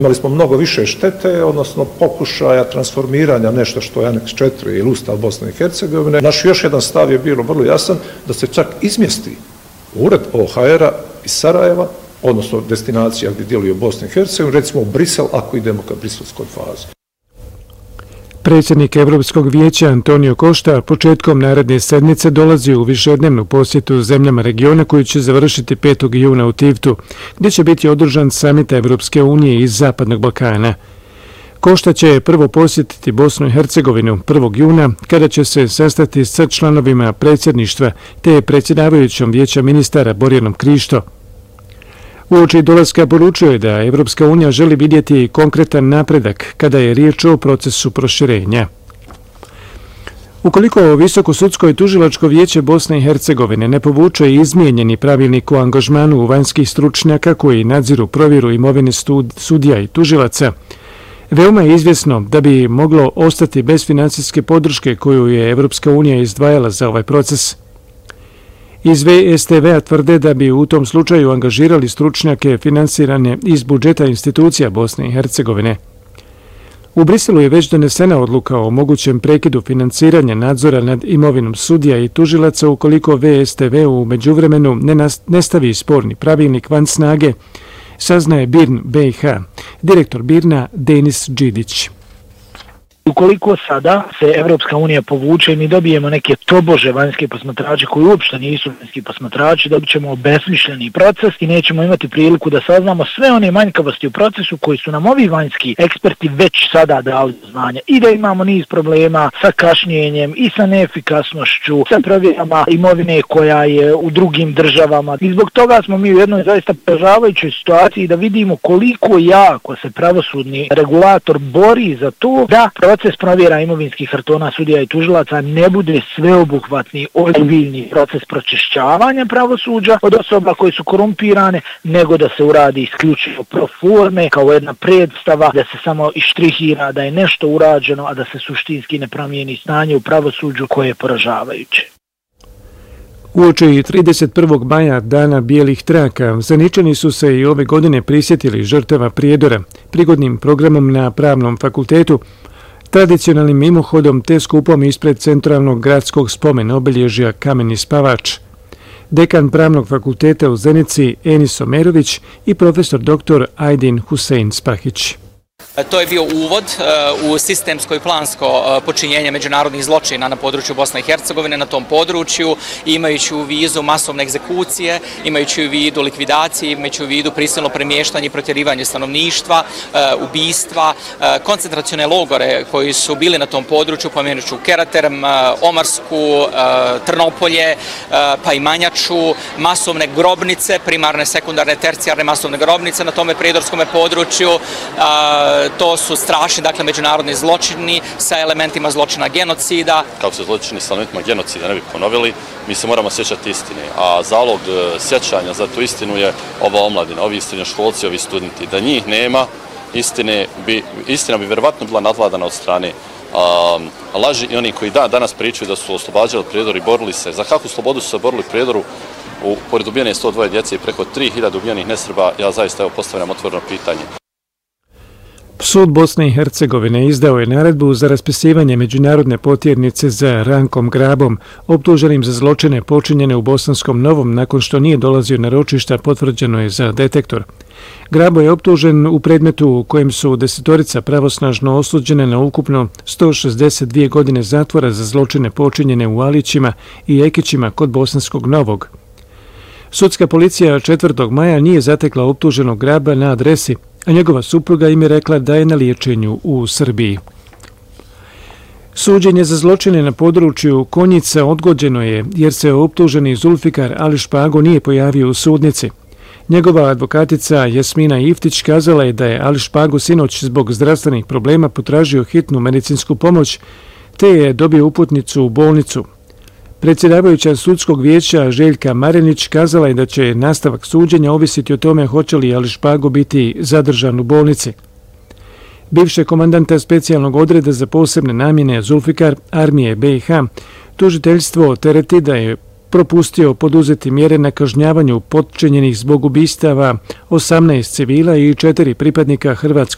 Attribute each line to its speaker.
Speaker 1: Imali smo mnogo više štete, odnosno pokušaja transformiranja nešto što je Aneks 4 ili Ustav Bosne i Hercegovine. Naš još jedan stav je bilo vrlo jasan da se čak izmjesti ured OHR-a iz Sarajeva, odnosno destinacija gdje djeluje Bosna i Hercegovina, recimo u Brisel ako idemo ka briselskoj fazi.
Speaker 2: Predsjednik Europskog vijeća Antonio Costa početkom naredne sedmice dolazi u višednevnu posjetu zemljama regiona koji će završiti 5. juna u Tivtu, gdje će biti održan samit Evropske unije iz Zapadnog Balkana. Costa će prvo posjetiti Bosnu i Hercegovinu 1. juna, kada će se sastati sa članovima predsjedništva te predsjedavajućom vijeća ministara Borjanom Krišto. Uoči dolaska poručuje da Evropska unija želi vidjeti konkretan napredak kada je riječ o procesu proširenja. Ukoliko Visoko sudsko i tužilačko vijeće Bosne i Hercegovine ne povuče izmijenjeni pravilnik o angažmanu vanjskih stručnjaka koji nadziru provjeru imovine sudija i tužilaca, veoma je izvjesno da bi moglo ostati bez financijske podrške koju je Evropska unija izdvajala za ovaj proces. Iz VSTV-a tvrde da bi u tom slučaju angažirali stručnjake finansirane iz budžeta institucija Bosne i Hercegovine. U Briselu je već donesena odluka o mogućem prekidu financiranja nadzora nad imovinom sudija i tužilaca ukoliko VSTV u međuvremenu ne stavi sporni pravilnik van snage, saznaje BIRN BiH, direktor BIRN-a Denis Đidić.
Speaker 3: Ukoliko sada se Evropska unija povuče i mi dobijemo neke tobože vanjske posmatrače koji uopšte nisu vanjski posmatrači, dobit ćemo obesmišljeni proces i nećemo imati priliku da saznamo sve one manjkavosti u procesu koji su nam ovi vanjski eksperti već sada dali do znanja. I da imamo niz problema sa kašnjenjem i sa neefikasnošću, sa provjerama imovine koja je u drugim državama. I zbog toga smo mi u jednoj zaista poražavajućoj situaciji da vidimo koliko jako se pravosudni regulator bori za to da proces provjera imovinskih kartona sudija i tužilaca ne bude sveobuhvatni, ozbiljni proces pročišćavanja pravosuđa od osoba koje su korumpirane, nego da se uradi isključivo pro forme, kao jedna predstava, da se samo ištrihira da je nešto urađeno, a da se suštinski ne promijeni stanje u pravosuđu koje je poražavajuće.
Speaker 2: Uoči 31. maja, dana bijelih traka, Zeničani su se i ove godine prisjetili žrtava Prijedora prigodnim programom na Pravnom fakultetu, tradicionalnim mimohodom te skupom ispred centralnog gradskog spomen obilježja Kameni spavač. Dekan Pravnog fakulteta u Zenici Enis Omerović i profesor dr. Ajdin Husein Spahić.
Speaker 4: To je bio uvod u sistemsko i plansko počinjenje međunarodnih zločina na području Bosne i Hercegovine. Na tom području, imajući u vidu masovne egzekucije, imajući u vidu likvidacije, imajući u vidu prisilno premještanje i protjerivanje stanovništva, ubistva, koncentracione logore koji su bili na tom području, pomenuću Keraterm, Omarsku, Trnopolje, pa i Manjaču, masovne grobnice, primarne, sekundarne, tercijarne masovne grobnice na tome prijedorskom području. To su strašni, dakle, međunarodni zločini sa elementima zločina genocida.
Speaker 5: Kako se zločini sa elementima genocida ne bi ponovili, mi se moramo sjećati istine, a zalog sjećanja za tu istinu je ova omladina, ovi srednjoškolci, ovi studenti. Da njih nema, istina bi vjerovatno bila nadvladana od strane laži i oni koji danas pričaju da su oslobađali Prijedor i borili se. Za kakvu slobodu su se borili Prijedoru? Pored ubijene 102 djece i preko 3000 ubijenih nesrba, ja zaista postavljam otvoreno pitanje.
Speaker 2: Sud Bosne i Hercegovine izdao je naredbu za raspisivanje međunarodne potjernice za Rankom Grabom, optuženim za zločine počinjene u Bosanskom Novom nakon što nije dolazio na ročišta, potvrđeno je za detektor. Grabo je optužen u predmetu u kojem su 10 pravosnažno osuđene na ukupno 162 godine zatvora za zločine počinjene u Alićima i Ekićima kod Bosanskog Novog. Sudska policija 4. maja nije zatekla optuženog Graba na adresi, a njegova supruga im je rekla da je na liječenju u Srbiji. Suđenje za zločine na području Konjica odgođeno je jer se optuženi Zulfikar Ali Špago nije pojavio u sudnici. Njegova advokatica Jasmina Iftić kazala je da je Ali Špago sinoć zbog zdravstvenih problema potražio hitnu medicinsku pomoć te je dobio uputnicu u bolnicu. Predsjedavajuća sudskog vijeća Željka Marenić kazala je da će nastavak suđenja ovisiti o tome hoće li Ali Špago biti zadržan u bolnici. Bivše komandanta specijalnog odreda za posebne namjene Zulfikar armije BiH tužiteljstvo tereti da je propustio poduzeti mjere na kažnjavanju počinjenih zbog ubistava 18 civila i 4 pripadnika hrvatskog